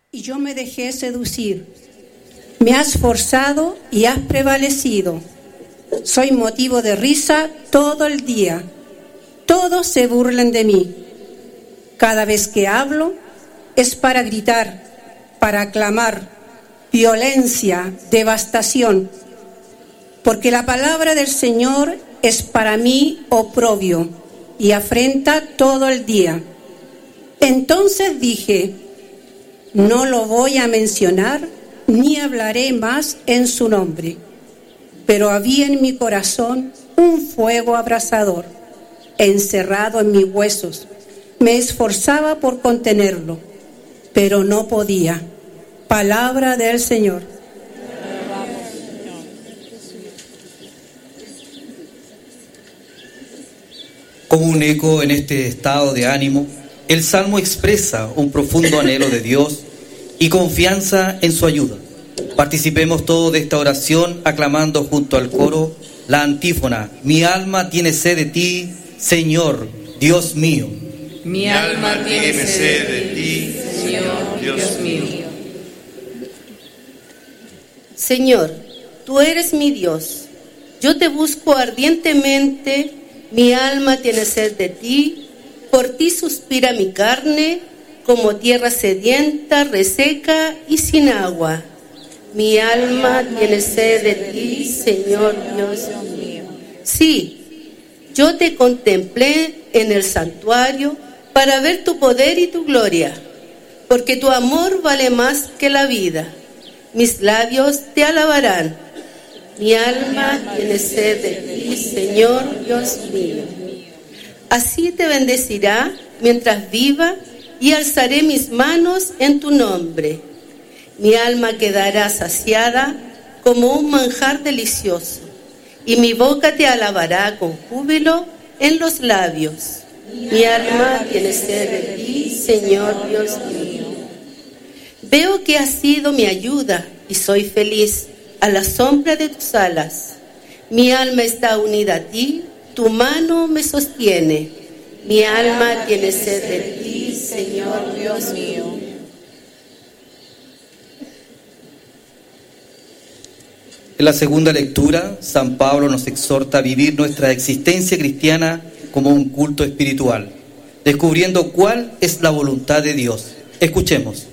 y yo me dejé seducir. Me has forzado y has prevalecido. Soy motivo de risa todo el día. Todos se burlan de mí. Cada vez que hablo es para gritar, para clamar, violencia, devastación. Porque la palabra del Señor es para mí oprobio y afrenta todo el día. Entonces dije, no lo voy a mencionar ni hablaré más en su nombre. Pero había en mi corazón un fuego abrasador, encerrado en mis huesos. Me esforzaba por contenerlo, pero no podía. Palabra del Señor. Como un eco en este estado de ánimo, el Salmo expresa un profundo anhelo de Dios y confianza en su ayuda. Participemos todos de esta oración aclamando junto al coro la antífona: mi alma tiene sed de ti, Señor, Dios mío. Mi alma tiene sed de ti, Señor, Dios mío. Señor, tú eres mi Dios. Yo te busco ardientemente. Mi alma tiene sed de ti. Por ti suspira mi carne, como tierra sedienta, reseca y sin agua. Mi alma tiene sed de ti, Señor Dios mío. Sí, yo te contemplé en el santuario para ver tu poder y tu gloria, porque tu amor vale más que la vida. Mis labios te alabarán. Mi alma tiene sed de ti, Señor Dios mío. Así te bendecirá mientras viva y alzaré mis manos en tu nombre. Mi alma quedará saciada como un manjar delicioso, y mi boca te alabará con júbilo en los labios. Mi alma tiene sed de ti, Señor Dios mío. Veo que has sido mi ayuda y soy feliz a la sombra de tus alas. Mi alma está unida a ti, tu mano me sostiene. Mi alma tiene sed de ti, Señor Dios mío. En la segunda lectura, San Pablo nos exhorta a vivir nuestra existencia cristiana como un culto espiritual, descubriendo cuál es la voluntad de Dios. Escuchemos.